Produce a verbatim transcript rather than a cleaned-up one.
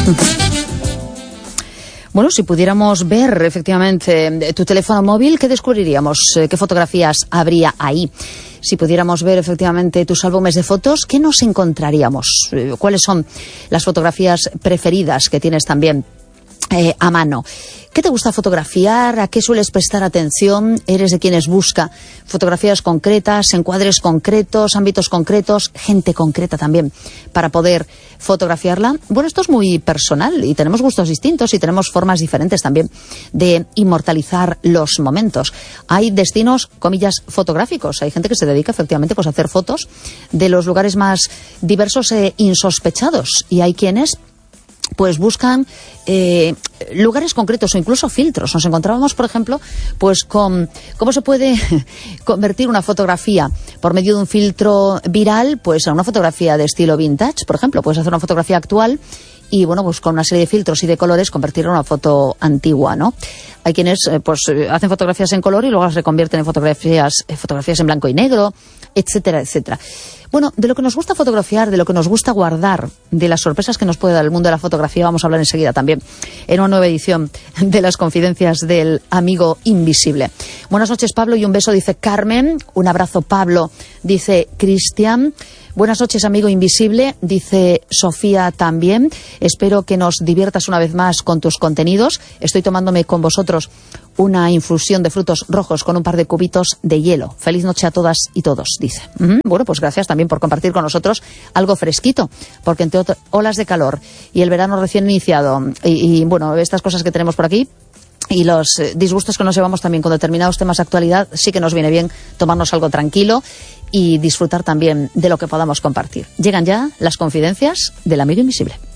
Bueno, si pudiéramos ver efectivamente tu teléfono móvil, ¿qué descubriríamos? ¿Qué fotografías habría ahí? Si pudiéramos ver efectivamente tus álbumes de fotos, ¿qué nos encontraríamos? ¿Cuáles son las fotografías preferidas que tienes también eh, a mano? ¿Qué te gusta fotografiar? ¿A qué sueles prestar atención? ¿Eres de quienes busca fotografías concretas, encuadres concretos, ámbitos concretos, gente concreta también para poder fotografiarla? Bueno, esto es muy personal y tenemos gustos distintos y tenemos formas diferentes también de inmortalizar los momentos. Hay destinos, comillas, fotográficos. Hay gente que se dedica efectivamente pues, a hacer fotos de los lugares más diversos e insospechados. Y hay quienes pues buscan eh, lugares concretos o incluso filtros. Nos encontrábamos, por ejemplo, pues con cómo se puede convertir una fotografía por medio de un filtro viral, pues a una fotografía de estilo vintage, por ejemplo. Puedes hacer una fotografía actual y, bueno, pues con una serie de filtros y de colores convertirla en una foto antigua, ¿no? Hay quienes, eh, pues, hacen fotografías en color y luego las reconvierten en fotografías, eh, fotografías en blanco y negro, etcétera, etcétera. Bueno, de lo que nos gusta fotografiar, de lo que nos gusta guardar, de las sorpresas que nos puede dar el mundo de la fotografía, vamos a hablar enseguida también en una nueva edición de las confidencias del amigo invisible. Buenas noches, Pablo, y un beso, dice Carmen. Un abrazo, Pablo, dice Cristian. Buenas noches, amigo invisible, dice Sofía también. Espero que nos diviertas una vez más con tus contenidos. Estoy tomándome con vosotros una infusión de frutos rojos con un par de cubitos de hielo. Feliz noche a todas y todos, dice. Uh-huh. Bueno, pues gracias también por compartir con nosotros algo fresquito, porque entre otras olas de calor y el verano recién iniciado y, y bueno, estas cosas que tenemos por aquí y los disgustos que nos llevamos también con determinados temas de actualidad, sí que nos viene bien tomarnos algo tranquilo y disfrutar también de lo que podamos compartir. Llegan ya las confidencias del amigo invisible.